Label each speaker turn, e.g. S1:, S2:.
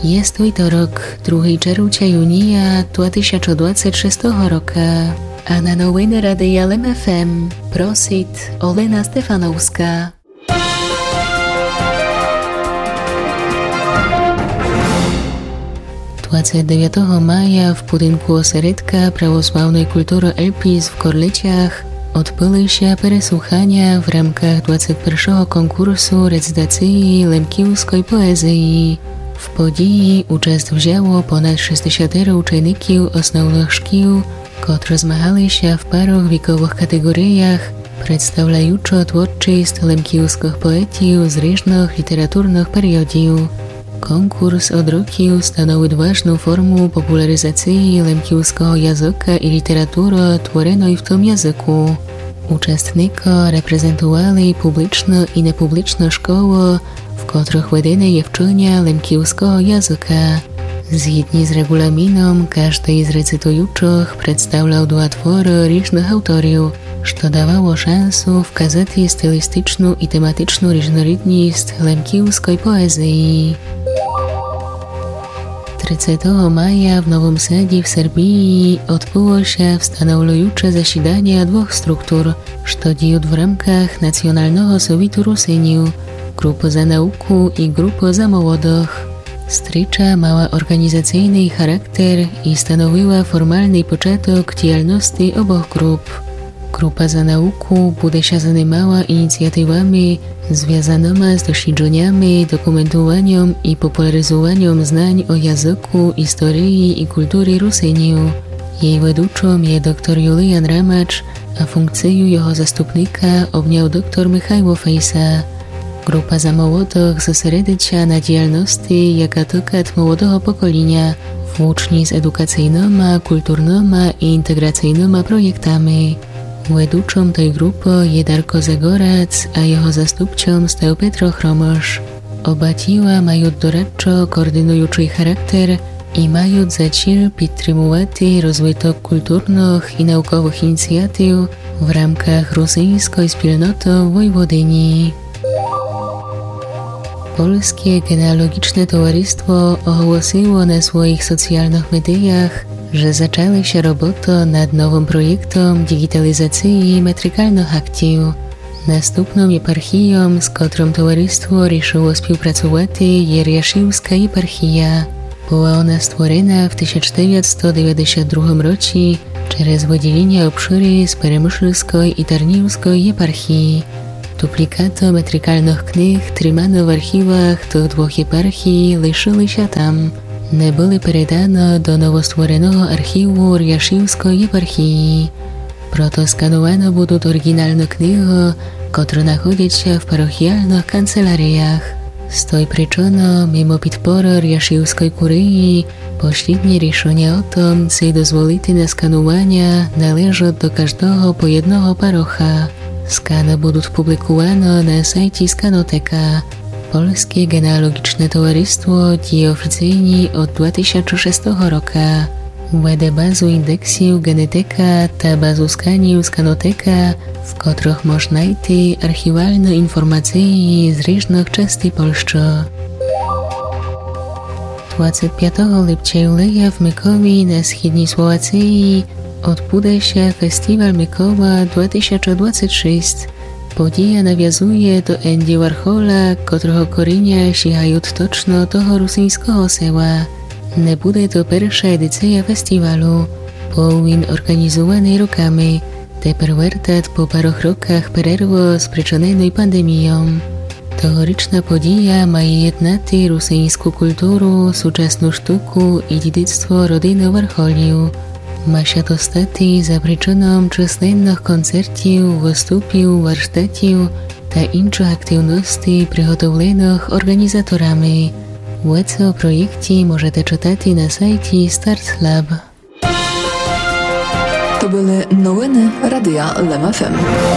S1: Jest to rok 2 czerwca junia 2026 roku, a na nowiny Radia LEM FM prosit Olena Stefanowska. 29 maja w budynku ośrodka prawosławnej kultury Elpis w Korleciach odbyły się przesłuchania w ramach 21. konkursu recytacji lemkівської poezji. W podії uczest wzięło ponad 60 uczniów osnovnych szkół, którzy zmagali się w paru wiekowych kategoriach, przedstawiając twórczość lemkівських poetów z różnych literaturnych periodów. Konkurs od roku stanowi ważną formę popularyzacji lemkівського języka i literatury tworzonej w tym języku. Uczestnicy reprezentowali publiczne i niepubliczne szkoły, w których wedene jest wczenia lemkівського języka. Zgodnie z regulaminem każdy z recytujących przedstawiał dwa twory różnych autorów, co dawało szansę wskazać stylistyczną i tematyczną różnorodność lemkівської poezji. 30 maja w Nowym Sadzie w Serbii odbyło się wstanawiające zasiadanie dwóch struktur, co dzieją w ramach Nacjonalnego Sowietu Rusyniu, Grupy za Naukę i Grupy za Młodych. Stricza mała organizacyjny charakter i stanowiła formalny początek działalności obu grup. Grupa za Naukę będzie się zajmowała inicjatywami związanymi z doświadczeniami, dokumentowaniem i popularyzowaniem znań o języku, historii i kulturze Rusyniu. Jej wiodącą jest dr Julian Ramacz, a funkcję jego zastępnika objął dr Michał Fejsa. Grupa za Młodych zosredzi się na działalności jaka dotyczy młodego pokolenia, włącznie z edukacyjnymi, kulturnymi i integracyjnymi projektami. Wiodącą tej grupy jest Darko Zagorac, a jego zastępcą stał Petro Chromosz. Oba dzieła mają doradczo-koordynujący charakter i mają za cel podtrzymywać rozwój kulturnych i naukowych inicjatyw w ramach rosyjskiej wspólnoty w Wojwodyni. Polskie Genealogiczne Towarzystwo ogłosiło na swoich socjalnych mediach, że zaczęła się robota nad nowym projektem digitalizacji metrykalnych aktów. Następną eparchią, z którą towarzystwo ruszyło współpracować, jest Jasiłska eparchia. Była ona stworzona w 1492 roku przez wydzielenie obszury z Peremyślskiej i Tarniwskiej eparchii. Duplikaty metrykalnych knih trzymane w archiwach tych dwóch eparchii leżyły się tam. Nie były przekazane do nowostworzonego archiwu Jasiłskiej eparchii. Proto skanowane będą oryginalne knihy, które znajdują się w parochialnych kancelariach. Z tej przyczyny, mimo podpory Jasiłskiej kurii, pośrednie решenie o tym, czy dozwolić na skanowanie, należy do każdego po jednego parocha. Skany będą publikowane na sajcie Skanoteka. Polskie Genealogiczne Towarzystwo dzieje oficjalnie od 2006 roku. Wede bazu indeksów Geneteka ta bazu skaniów Skanoteka, w których można znaleźć archiwalne informacje z różnych części Polski. 25 lipca w Mykowie na wschodniej Słowacji odbędzie się Festiwal Mykowa 2026. Podія nawiązuje do Andy Warhola, którego korzenie sięgają toczno do rosyjskiego sela. Nie będzie to pierwsza edycja festiwalu. Był on organizowany rokami, teraz wracać po paru rokach przerwy sprzyczynionej pandemią. Tegoroczna podija ma jednoczyć rosyjską kulturę, współczesną sztukę i dziedzictwo rodziny Warholiów. Ma się to stać za przyczyną czyslennych koncertów, występów, warsztatów i innych aktywności przygotowanych organizatorami. Więcej o projekcie możecie czytać na sajcie Start Lab.
S2: To były nowiny Radia LEM FM.